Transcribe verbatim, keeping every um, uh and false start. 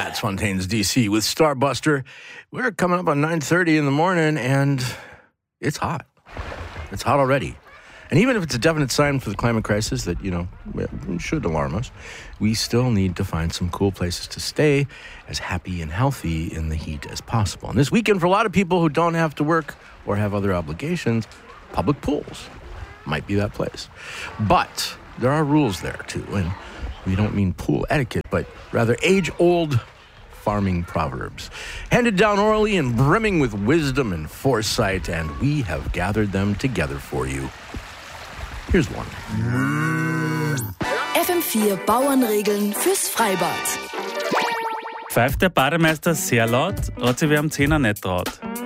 That's Fontaine's D C with Starbuster. We're coming up on nine thirty in the morning, and it's hot. It's hot already. And even if it's a definite sign for the climate crisis that, you know, should alarm us, we still need to find some cool places to stay as happy and healthy in the heat as possible. And this weekend, for a lot of people who don't have to work or have other obligations, public pools might be that place. But there are rules there, too. And we don't mean pool etiquette, but rather age-old farming proverbs, handed down orally and brimming with wisdom and foresight, and we have gathered them together for you. Here's one. F M vier Bauernregeln fürs Freibad. Pfeift der Bademeister sehr laut, hat sich wer am Zehner nicht traut.